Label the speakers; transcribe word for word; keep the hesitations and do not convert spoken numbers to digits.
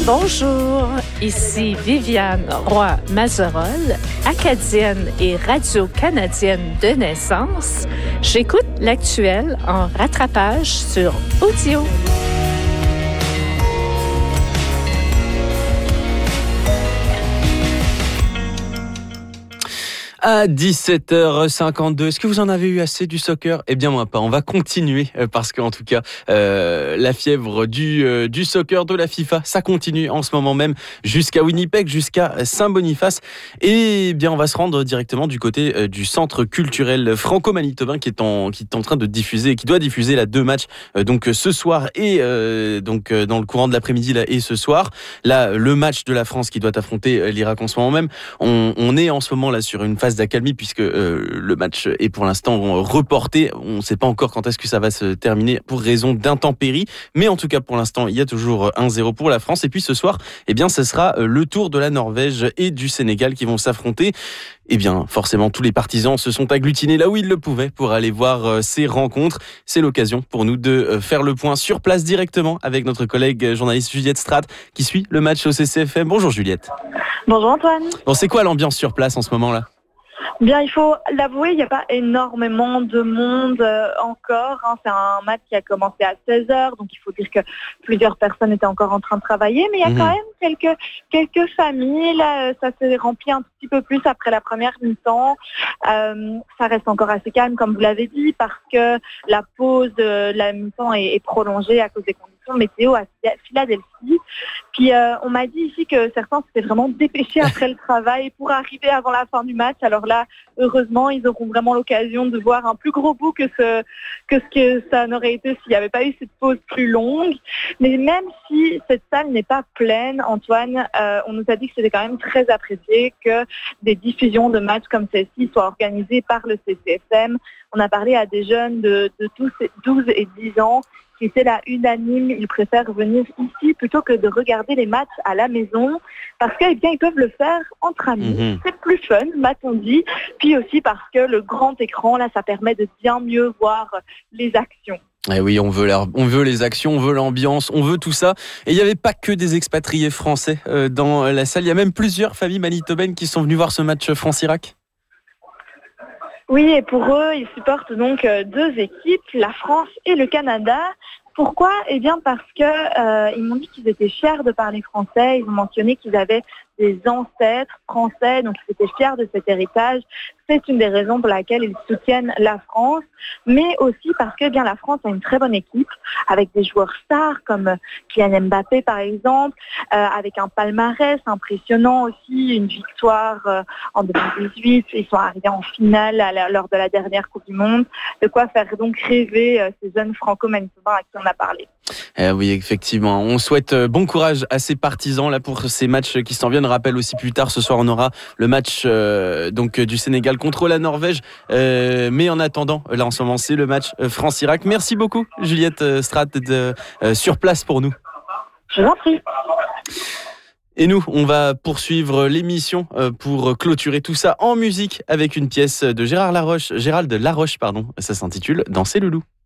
Speaker 1: Bonjour, ici Viviane Roy-Mazerolles, acadienne et radio-canadienne de naissance. J'écoute l'actuel en rattrapage sur audio.
Speaker 2: À dix-sept heures cinquante-deux, est-ce que vous en avez eu assez du soccer ? Eh bien moi pas, on va continuer parce qu'en tout cas euh, la fièvre du, euh, du soccer de la FIFA, ça continue en ce moment même jusqu'à Winnipeg, jusqu'à Saint-Boniface. Et bien on va se rendre directement du côté euh, du centre culturel franco-manitobain qui est en, qui est en train de diffuser, qui doit diffuser là deux matchs euh, donc ce soir et euh, donc euh, dans le courant de l'après-midi là, et ce soir. Là le match de la France qui doit affronter l'Irak en ce moment même. On, on est en ce moment là sur une phase d'accalmie puisque euh, le match est pour l'instant reporté. On ne sait pas encore quand est-ce que ça va se terminer pour raison d'intempéries, mais en tout cas pour l'instant il y a toujours un zéro pour la France. Et puis ce soir, eh bien ce sera le tour de la Norvège et du Sénégal qui vont s'affronter. Eh bien forcément tous les partisans se sont agglutinés là où ils le pouvaient pour aller voir ces rencontres. C'est l'occasion pour nous de faire le point sur place directement avec notre collègue journaliste Juliette Strat qui suit le match au C C F M. Bonjour Juliette.
Speaker 3: Bonjour Antoine.
Speaker 2: Bon, c'est quoi l'ambiance sur place en ce moment-là ?
Speaker 3: Bien, il faut l'avouer, il n'y a pas énormément de monde euh, encore. Hein. C'est un match qui a commencé à seize heures, donc il faut dire que plusieurs personnes étaient encore en train de travailler. Mais il y a mmh. quand même quelques, quelques familles. Là, ça s'est rempli un petit peu plus après la première mi-temps. Euh, ça reste encore assez calme, comme vous l'avez dit, parce que la pause de la mi-temps est, est prolongée à cause des conditions météo à Philadelphie. Puis euh, on m'a dit ici que certains s'étaient vraiment dépêchés après le travail pour arriver avant la fin du match. Alors là, heureusement, ils auront vraiment l'occasion de voir un plus gros bout que ce que, ce que ça n'aurait été s'il n'y avait pas eu cette pause plus longue. Mais même si cette salle n'est pas pleine, Antoine, euh, on nous a dit que c'était quand même très apprécié que des diffusions de matchs comme celle-ci soient organisées par le C C F M. On a parlé à des jeunes de, de douze et dix ans qui étaient là unanimes, ils préfèrent venir ici plutôt que de regarder les matchs à la maison, parce que, eh bien, ils peuvent le faire entre amis. Mmh. C'est plus fun, m'a-t-on dit. Puis aussi parce que le grand écran, là, ça permet de bien mieux voir les actions.
Speaker 2: Eh oui, on veut, la, on veut les actions, on veut l'ambiance, on veut tout ça. Et il n'y avait pas que des expatriés français euh, dans la salle. Il y a même plusieurs familles manitobaines qui sont venues voir ce match France-Irak.
Speaker 3: Oui, et pour eux, ils supportent donc deux équipes, la France et le Canada. Pourquoi ? Eh bien parce que euh, ils m'ont dit qu'ils étaient fiers de parler français. Ils ont mentionné qu'ils avaient des ancêtres français, donc ils étaient fiers de cet héritage. C'est une des raisons pour laquelle ils soutiennent la France, mais aussi parce que eh bien la France a une très bonne équipe avec des joueurs stars comme Kylian Mbappé par exemple, euh, avec un palmarès impressionnant aussi, une victoire euh, en deux mille dix-huit. Ils sont arrivés en finale à la, lors de la dernière Coupe du Monde. De quoi faire donc rêver euh, ces jeunes franco-manitobains à qui on a parlé.
Speaker 2: Eh oui, effectivement. On souhaite bon courage à ces partisans là pour ces matchs qui s'en viennent. Je rappelle aussi plus tard ce soir, on aura le match euh, donc du Sénégal contre la Norvège. Euh, mais en attendant, là en ce moment, c'est le match France-Irak. Merci beaucoup, Juliette Strat, de, euh, sur place pour nous.
Speaker 3: Je vous en prie.
Speaker 2: Et nous, on va poursuivre l'émission pour clôturer tout ça en musique avec une pièce de Gérard Laroche, Gérald Laroche, pardon. Ça s'intitule Danser le loup.